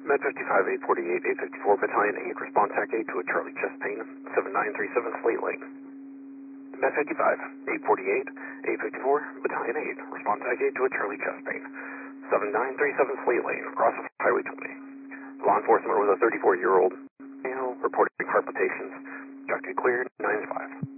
Med 55, 848, 854, Battalion 8, response TAC 8 to a Charlie chest pain, 7937 Slate Lane. Med 55, 848, 854, Battalion 8, response TAC 8 to a Charlie chest pain, 7937 Slate Lane, across of Highway 20. Law enforcement with a 34-year-old male reporting heart palpitations. Got to clear 9-5.